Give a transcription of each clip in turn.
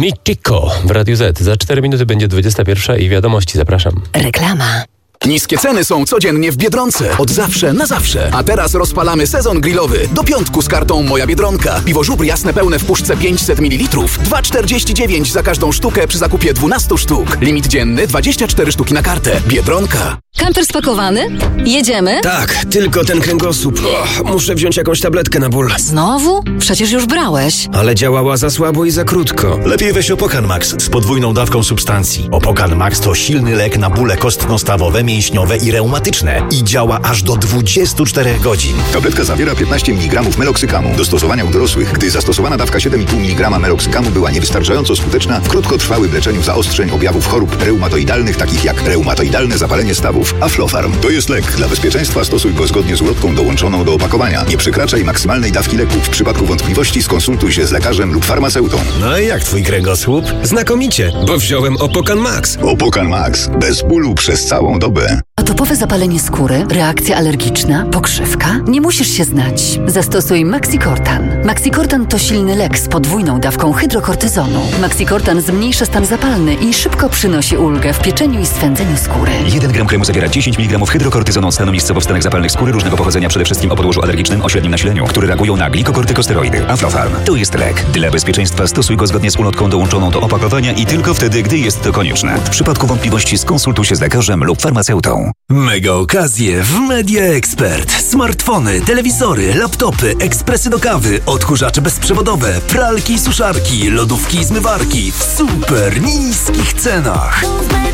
Michiko w Radiu Z. Za 4 minuty będzie 21 i wiadomości. Zapraszam. Reklama. Niskie ceny są codziennie w Biedronce. Od zawsze na zawsze. A teraz rozpalamy sezon grillowy. Do piątku z kartą Moja Biedronka. Piwo Żubr jasne pełne w puszce 500 ml. 2,49 za każdą sztukę przy zakupie 12 sztuk. Limit dzienny 24 sztuki na kartę. Biedronka. Kamper spakowany? Jedziemy? Tak, tylko ten kręgosłup. Muszę wziąć jakąś tabletkę na ból. Znowu? Przecież już brałeś. Ale działała za słabo i za krótko. Lepiej weź Opokan Max z podwójną dawką substancji. Opokan Max to silny lek na bóle kostno-stawowe, mięśniowe i reumatyczne i działa aż do 24 godzin. Tabletka zawiera 15 mg meloksykamu. Do stosowania u dorosłych, gdy zastosowana dawka 7,5 mg meloksykamu była niewystarczająco skuteczna w krótkotrwałym leczeniu zaostrzeń objawów chorób reumatoidalnych, takich jak reumatoidalne zapalenie stawów. Aflofarm to jest lek. Dla bezpieczeństwa stosuj go zgodnie z ulotką dołączoną do opakowania. Nie przekraczaj maksymalnej dawki leku. W przypadku wątpliwości skonsultuj się z lekarzem lub farmaceutą. No i jak twój kręgosłup? Znakomicie, bo wziąłem Opokan Max. Opokan Max. Bez bólu przez całą dobę. Atopowe zapalenie skóry, reakcja alergiczna, pokrzywka? Nie musisz się znać. Zastosuj Maxikortan. Maxikortan to silny lek z podwójną dawką hydrokortyzonu. Maxikortan zmniejsza stan zapalny i szybko przynosi ulgę w pieczeniu i swędzeniu skóry. 1 gram kremu zawiera 10 mg hydrokortyzonu od stanu miejscowo w stanach zapalnych skóry różnego pochodzenia, przede wszystkim o podłożu alergicznym o średnim nasileniu, które reagują na glikokortykosteroidy. Aflofarm to jest lek. Dla bezpieczeństwa stosuj go zgodnie z ulotką dołączoną do opakowania i tylko wtedy, gdy jest to konieczne. W przypadku wątpliwości skonsultuj się z lekarzem lub farmaceutą. Mega okazje w Media Expert. Smartfony, telewizory, laptopy, ekspresy do kawy, odkurzacze bezprzewodowe, pralki i suszarki, lodówki i zmywarki w super niskich cenach.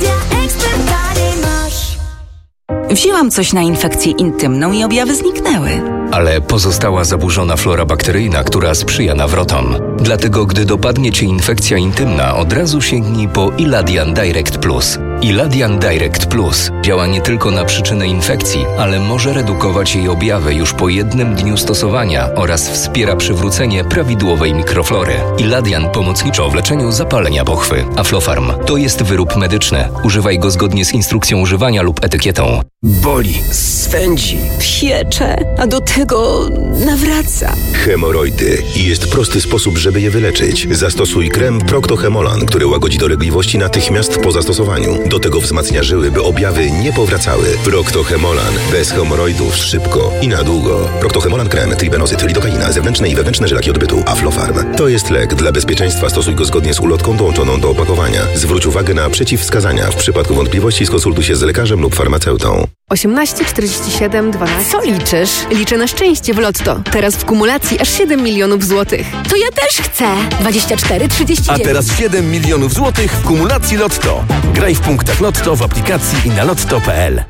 Wzięłam coś na infekcję intymną i objawy zniknęły. Ale pozostała zaburzona flora bakteryjna, która sprzyja nawrotom. Dlatego, gdy dopadnie Cię infekcja intymna, od razu sięgnij po Iladian Direct Plus. Iladian Direct Plus działa nie tylko na przyczynę infekcji, ale może redukować jej objawy już po 1 dniu stosowania oraz wspiera przywrócenie prawidłowej mikroflory. Iladian pomocniczo w leczeniu zapalenia pochwy. Aflofarm to jest wyrób medyczny. Używaj go zgodnie z instrukcją używania lub etykietą. Boli, swędzi, Piecze, a do tego nawraca. Hemoroidy. I jest prosty sposób, żeby je wyleczyć. Zastosuj krem Procto-Hemolan, który łagodzi dolegliwości natychmiast po zastosowaniu. Do tego wzmacnia żyły, by objawy nie powracały. Procto-Hemolan. Bez hemoroidów, szybko i na długo. Procto-Hemolan krem, tribenozyt, lidokaina, zewnętrzne i wewnętrzne żylaki odbytu. Aflofarm. To jest lek. Dla bezpieczeństwa stosuj go zgodnie z ulotką dołączoną do opakowania. Zwróć uwagę na przeciwwskazania. W przypadku wątpliwości skonsultuj się z lekarzem lub farmaceutą. 18 47 12. Co liczysz? Liczę na szczęście w Lotto. Teraz w kumulacji aż 7 milionów złotych. To ja też chcę. 24 39. A teraz 7 milionów złotych w kumulacji Lotto. Graj w punktach Lotto w aplikacji i na lotto.pl.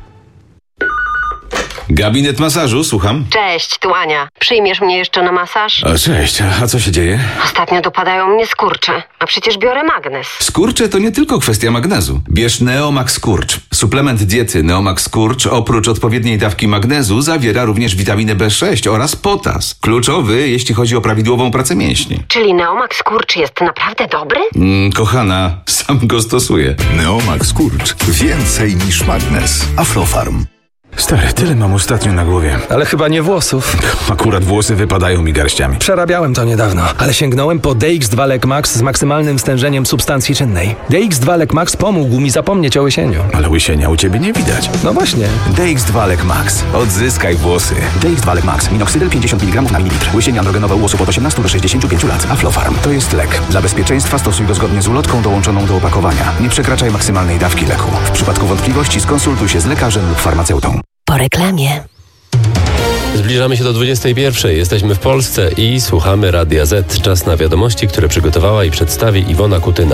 Gabinet masażu, słucham. Cześć, tu Ania. Przyjmiesz mnie jeszcze na masaż? O, cześć, a co się dzieje? Ostatnio dopadają mnie skurcze, a przecież biorę magnez. Skurcze to nie tylko kwestia magnezu. Bierz Neomax Skurcz. Suplement diety Neomax Skurcz oprócz odpowiedniej dawki magnezu zawiera również witaminę B6 oraz potas. Kluczowy, jeśli chodzi o prawidłową pracę mięśni. Czyli Neomax Skurcz jest naprawdę dobry? Kochana, sam go stosuję. Neomax Skurcz. Więcej niż magnez. Aflofarm. Stary, tyle mam ostatnio na głowie. Ale chyba nie włosów. Akurat włosy wypadają mi garściami. Przerabiałem to niedawno, ale sięgnąłem po DX2 Lek Max z maksymalnym stężeniem substancji czynnej. DX2 Lek Max pomógł mi zapomnieć o łysieniu. Ale łysienia u ciebie nie widać. No właśnie. DX2 Lek Max. Odzyskaj włosy. DX2 Lek Max. Minoxydil 50 mg na mililitr. Łysienie androgenowe u osób od 18 do 65 lat. Aflofarm. To jest lek. Dla bezpieczeństwa stosuj go zgodnie z ulotką dołączoną do opakowania. Nie przekraczaj maksymalnej dawki leku. W przypadku wątpliwości skonsultuj się z lekarzem lub farmaceutą. Po reklamie. Zbliżamy się do 21. Jesteśmy w Polsce i słuchamy Radia Z. Czas na wiadomości, które przygotowała i przedstawi Iwona Kutyna.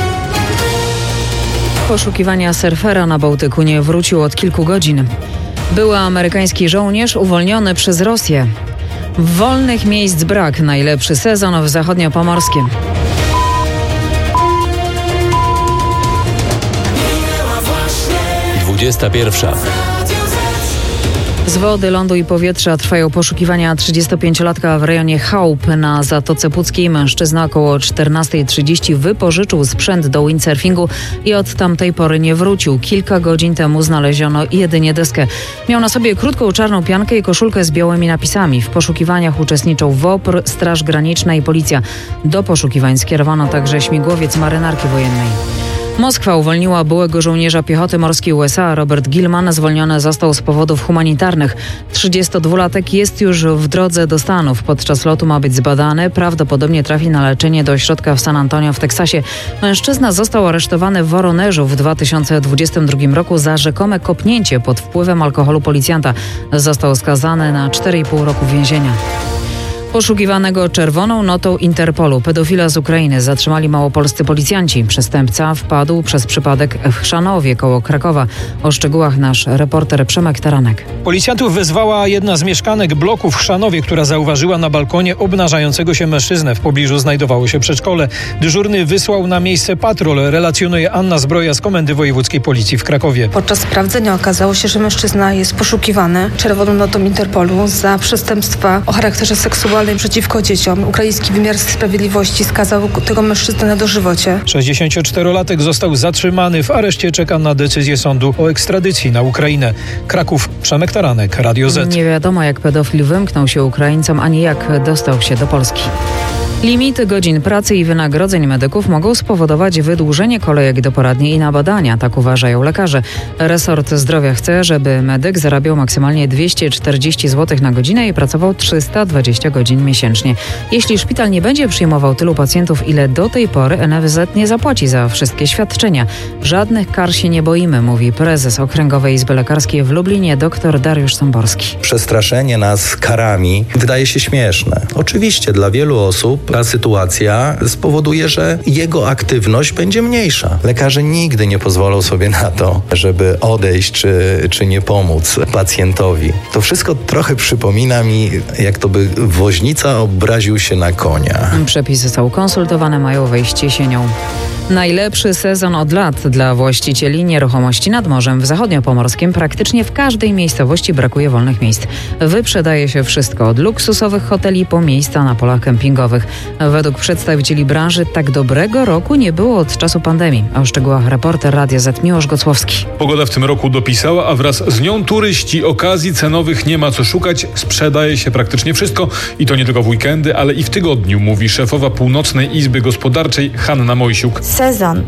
Poszukiwania surfera na Bałtyku nie wrócił od kilku godzin. Były amerykański żołnierz uwolniony przez Rosję. Wolnych miejsc brak. Najlepszy sezon w zachodniopomorskim. Z wody, lądu i powietrza trwają poszukiwania 35-latka w rejonie Chałup na Zatoce Puckiej. Mężczyzna około 14:30 wypożyczył sprzęt do windsurfingu i od tamtej pory nie wrócił. Kilka godzin temu znaleziono jedynie deskę. Miał na sobie krótką czarną piankę i koszulkę z białymi napisami. W poszukiwaniach uczestniczą WOPR, Straż Graniczna i Policja. Do poszukiwań skierowano także śmigłowiec Marynarki Wojennej. Moskwa uwolniła byłego żołnierza piechoty morskiej USA. Robert Gilman zwolniony został z powodów humanitarnych. 32-latek jest już w drodze do Stanów. Podczas lotu ma być zbadany. Prawdopodobnie trafi na leczenie do ośrodka w San Antonio w Teksasie. Mężczyzna został aresztowany w Woronerzu w 2022 roku za rzekome kopnięcie pod wpływem alkoholu policjanta. Został skazany na 4,5 roku więzienia. Poszukiwanego czerwoną notą Interpolu pedofila z Ukrainy zatrzymali małopolscy policjanci. Przestępca wpadł przez przypadek w Chrzanowie koło Krakowa. O szczegółach nasz reporter Przemek Taranek. Policjantów wezwała jedna z mieszkanek bloku w Chrzanowie, która zauważyła na balkonie obnażającego się mężczyznę. W pobliżu znajdowało się przedszkole. Dyżurny wysłał na miejsce patrol, relacjonuje Anna Zbroja z Komendy Wojewódzkiej Policji w Krakowie. Podczas sprawdzenia okazało się, że mężczyzna jest poszukiwany czerwoną notą Interpolu za przestępstwa o charakterze seksualnym przeciwko dzieciom. Ukraiński wymiar sprawiedliwości skazał tego mężczyznę na dożywocie. 64-latek został zatrzymany. W areszcie czeka na decyzję sądu o ekstradycji na Ukrainę. Kraków, Przemek Taranek, Radio Z. Nie wiadomo, jak pedofil wymknął się Ukraińcom, ani jak dostał się do Polski. Limity godzin pracy i wynagrodzeń medyków mogą spowodować wydłużenie kolejek do poradni i na badania, tak uważają lekarze. Resort Zdrowia chce, żeby medyk zarabiał maksymalnie 240 zł na godzinę i pracował 320 godzin miesięcznie. Jeśli szpital nie będzie przyjmował tylu pacjentów, ile do tej pory, NFZ nie zapłaci za wszystkie świadczenia. Żadnych kar się nie boimy, mówi prezes Okręgowej Izby Lekarskiej w Lublinie dr Dariusz Samborski. Przestraszenie nas karami wydaje się śmieszne. Oczywiście dla wielu osób ta sytuacja spowoduje, że jego aktywność będzie mniejsza. Lekarze nigdy nie pozwolą sobie na to, żeby odejść czy nie pomóc pacjentowi. To wszystko trochę przypomina mi, jak to by woźnica obraził się na konia. Przepisy są konsultowane, mają wejść jesienią. Najlepszy sezon od lat dla właścicieli nieruchomości nad morzem. W zachodniopomorskim praktycznie w każdej miejscowości brakuje wolnych miejsc. Wyprzedaje się wszystko, od luksusowych hoteli po miejsca na polach kempingowych. Według przedstawicieli branży tak dobrego roku nie było od czasu pandemii. O szczegółach reporter Radia Z Miłosz Gocłowski. Pogoda w tym roku dopisała, a wraz z nią turyści. Okazji cenowych nie ma co szukać. Sprzedaje się praktycznie wszystko i to nie tylko w weekendy, ale i w tygodniu, mówi szefowa Północnej Izby Gospodarczej Hanna Mojsiuk. Sezon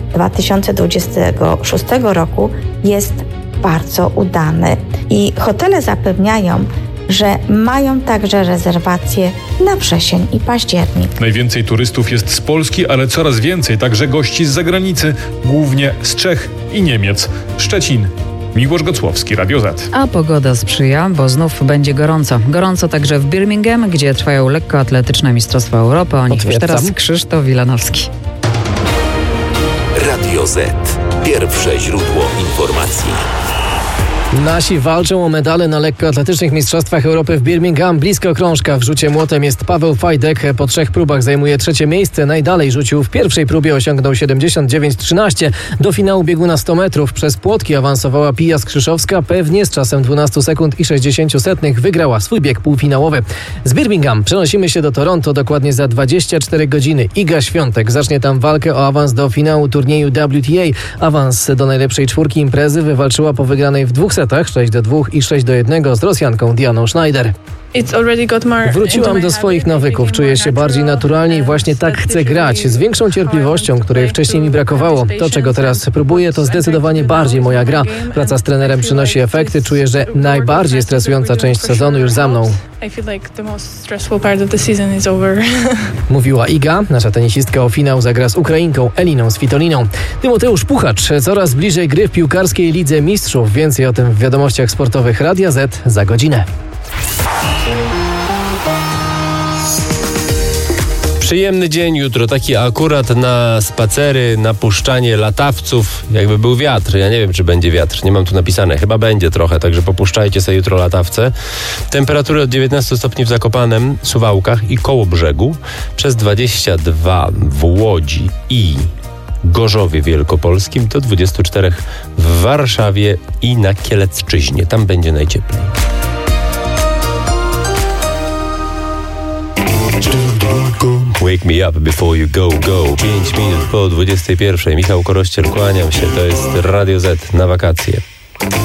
2026 roku jest bardzo udany i hotele zapewniają, że mają także rezerwacje na wrzesień i październik. Najwięcej turystów jest z Polski, ale coraz więcej także gości z zagranicy, głównie z Czech i Niemiec. Szczecin. Miłosz Gocłowski, Radio Z. A pogoda sprzyja, bo znów będzie gorąco. Gorąco także w Birmingham, gdzie trwają lekkoatletyczne Mistrzostwa Europy. O nich już teraz Krzysztof Wilanowski. Radio Z. Pierwsze źródło informacji. Nasi walczą o medale na lekkoatletycznych Mistrzostwach Europy w Birmingham. Blisko krążka w rzucie młotem jest Paweł Fajdek. Po 3 próbach zajmuje 3. miejsce. Najdalej rzucił w pierwszej próbie, osiągnął 79,13. Do finału biegu na 100 metrów przez płotki awansowała Pija Skrzyszowska. Pewnie z czasem 12 sekund i 60 setnych wygrała swój bieg półfinałowy. Z Birmingham przenosimy się do Toronto dokładnie za 24 godziny. Iga Świątek zacznie tam walkę o awans do finału turnieju WTA. Awans do najlepszej czwórki imprezy wywalczyła po wygranej w 2 setach 6-2 i 6-1 z Rosjanką Dianą Schneider. Wróciłam do swoich nawyków, czuję się bardziej naturalnie i właśnie tak chcę grać, z większą cierpliwością, której wcześniej mi brakowało. To, czego teraz próbuję, to zdecydowanie bardziej moja gra. Praca z trenerem przynosi efekty, czuję, że najbardziej stresująca część sezonu już za mną. Mówiła Iga, nasza tenisistka o finał zagra z Ukrainką Eliną Svitoliną. Tymoteusz Puchacz coraz bliżej gry w piłkarskiej Lidze Mistrzów. Więcej o tym w wiadomościach sportowych Radia Z za godzinę. Przyjemny dzień jutro, taki akurat na spacery, na puszczanie latawców, jakby był wiatr. Ja nie wiem, czy będzie wiatr, nie mam tu napisane, chyba będzie trochę, także popuszczajcie sobie jutro latawce. Temperatury od 19 stopni w Zakopanem, Suwałkach i Kołobrzegu, przez 22 w Łodzi i Gorzowie Wielkopolskim, do 24 w Warszawie i na Kielecczyźnie. Tam będzie najcieplej. Wake me up before you go, go. 5 minut po 21. Michał Korościel, kłaniam się. To jest Radio Z na wakacje.